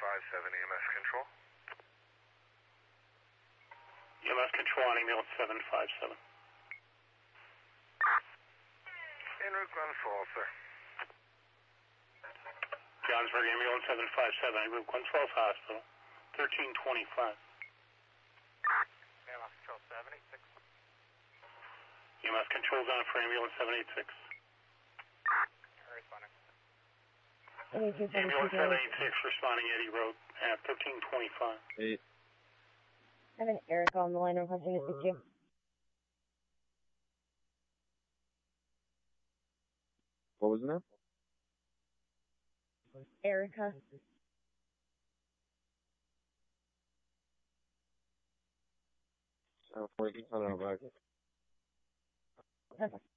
EMS control. EMS control on ambulance 757. En route Glens Falls, sir. Johnsburg ambulance 757, en route Glens Falls Hospital, 1325. EMS control 786. EMS control down for ambulance 786. Responding. Ambulance 786 responding Eddy Road at 1325. 8. I have an Eric on the line requesting to speak to you. What was the name? Erica. I don't know, back. Perfect.